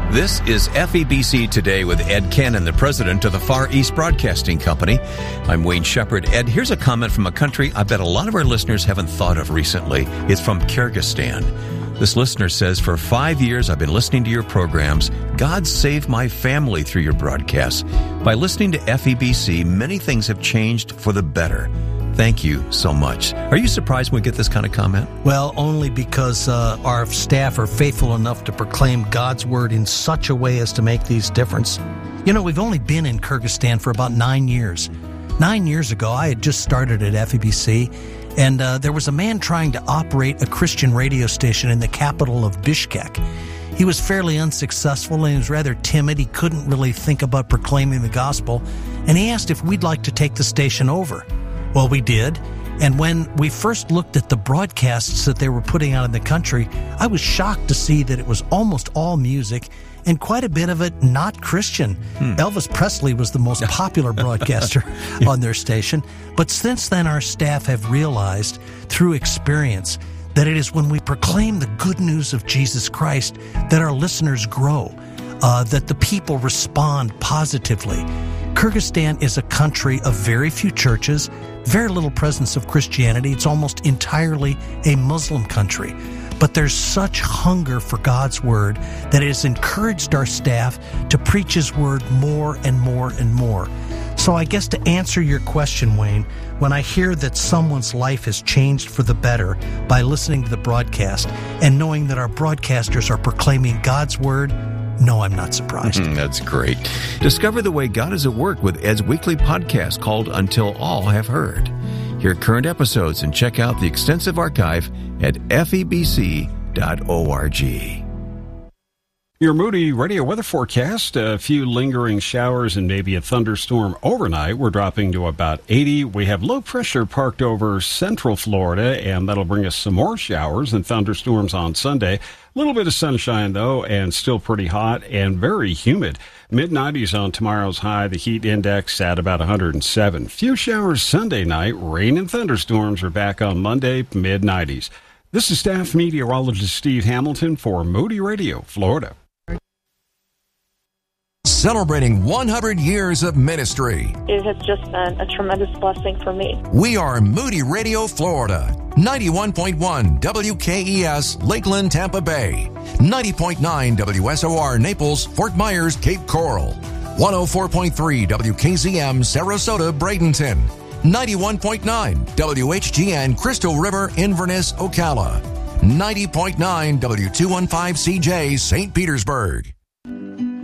This is FEBC Today with Ed Cannon, the president of the Far East Broadcasting Company. I'm Wayne Shepherd. Ed, here's a comment from a country I bet a lot of our listeners haven't thought of recently. It's from Kyrgyzstan. This listener says, for 5 years I've been listening to your programs. God saved my family through your broadcasts. By listening to FEBC, many things have changed for the better. Thank you so much. Are you surprised when we get this kind of comment? Well, only because our staff are faithful enough to proclaim God's word in such a way as to make these difference. You know, we've only been in Kyrgyzstan for about 9 years. 9 years ago, I had just started at FEBC, and there was a man trying to operate a Christian radio station in the capital of Bishkek. He was fairly unsuccessful and he was rather timid. He couldn't really think about proclaiming the gospel, and he asked if we'd like to take the station over. Well, we did, and when we first looked at the broadcasts that they were putting out in the country, I was shocked to see that it was almost all music, and quite a bit of it not Christian. Elvis Presley was the most popular broadcaster on their station, but since then our staff have realized through experience that it is when we proclaim the good news of Jesus Christ that our listeners grow, that the people respond positively. Kyrgyzstan is a country of very few churches, very little presence of Christianity. It's almost entirely a Muslim country. But there's such hunger for God's word that it has encouraged our staff to preach his word more and more and more. So I guess to answer your question, Wayne, when I hear that someone's life has changed for the better by listening to the broadcast and knowing that our broadcasters are proclaiming God's word, no, I'm not surprised. That's great. Discover the way God is at work with Ed's weekly podcast called Until All Have Heard. Hear current episodes and check out the extensive archive at febc.org. Your Moody Radio weather forecast, a few lingering showers and maybe a thunderstorm overnight. We're dropping to about 80. We have low pressure parked over central Florida, and that'll bring us some more showers and thunderstorms on Sunday. A little bit of sunshine, though, and still pretty hot and very humid. Mid-90s on tomorrow's high, the heat index at about 107. Few showers Sunday night. Rain and thunderstorms are back on Monday, mid-90s. This is staff meteorologist Steve Hamilton for Moody Radio, Florida. Celebrating 100 years of ministry. It has just been a tremendous blessing for me. We are Moody Radio, Florida. 91.1 WKES, Lakeland, Tampa Bay. 90.9 WSOR, Naples, Fort Myers, Cape Coral. 104.3 WKZM, Sarasota, Bradenton. 91.9 WHGN, Crystal River, Inverness, Ocala. 90.9 W215CJ, St. Petersburg.